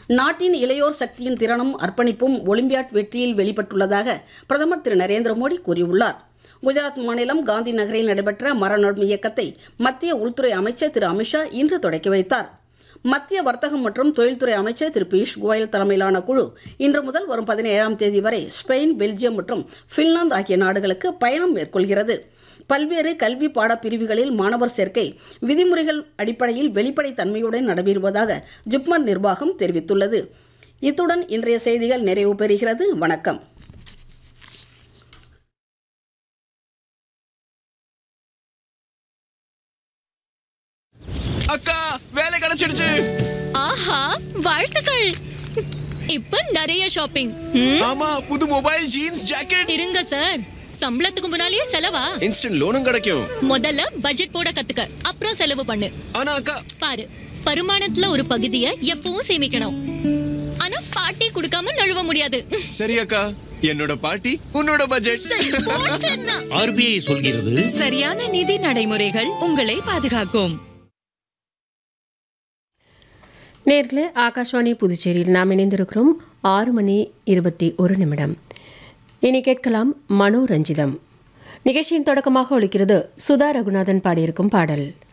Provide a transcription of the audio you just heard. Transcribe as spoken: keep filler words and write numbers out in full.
நாட்டின் இளையோர் சக்தியின் திறனும் அர்ப்பணிப்பும் ஒலிம்பியாட் வெற்றியில் வெளிப்பட்டுள்ளதாக பிரதமர் திரு நரேந்திர மோடி கூறியுள்ளார். குஜராத் மாநிலம் காந்தி நகரில் நடைபெற்ற மரம் நடும் இயக்கத்தை மத்திய உள்துறை அமைச்சர் திரு அமித்ஷா இன்று தொடக்கி வைத்தார். மத்திய வர்த்தகம் மற்றும் தொழில்துறை அமைச்சர் திரு பியூஷ் கோயல் தலைமையிலான குழு இன்று முதல் வரும் பதினேழாம் தேதி வரை ஸ்பெயின், பெல்ஜியம் மற்றும் பின்லாந்து ஆகிய நாடுகளுக்கு பயணம் மேற்கொள்கிறது. பல்வேறு கல்வி பாடப்பிரிவுகளில் மாணவர் சேர்க்கை விதிமுறைகள் அடிப்படையில் வெளிப்படை தன்மையுடன் நடைபெறுவதாக ஜிப்மர் நிர்வாகம் தெரிவித்துள்ளது. இத்துடன் இன்றைய செய்திகள் நிறைவு பெறுகிறது. வணக்கம். அக்கா, வேலை கிடைச்சிடுச்சு. ஆஹா, வாழ்த்துக்கள். இப்ப நிறைய ஷாப்பிங். ஆமா, புது மொபைல், ஜீன்ஸ், ஜாக்கெட். இருங்க சார், சம்பளத்துக்கு முன்னாலேயே செலவா? இன்ஸ்டன்ட் லோனும் கிடைக்கும். முதல்ல பட்ஜெட் போட கத்துக்க, அப்புறம் செலவு பண்ணு. ஆனா அக்கா, பாரு, வருமானத்துல ஒரு பகுதியை எப்பவும் சேமிக்கணும். ஆனா பாட்டி கொடுக்காம நழுவ முடியாது. சரி அக்கா, என்னோட பாட்டி உன்னோட பட்ஜெட். ஆர்பிஐ சொல்கிறது, சரியான நிதி நடைமுறைகள் உங்களை பாதுகாக்கும். நேரில் ஆகாஷ்வாணி புதுச்சேரியில் நாம் இணைந்திருக்கிறோம். ஆறு மணி இருபத்தி ஒரு நிமிடம். இனி கேட்கலாம் மனோரஞ்சிதம். நிகழ்ச்சியின் தொடக்கமாக ஒலிக்கிறது சுதா ரகுநாதன் பாடியிருக்கும் பாடல்.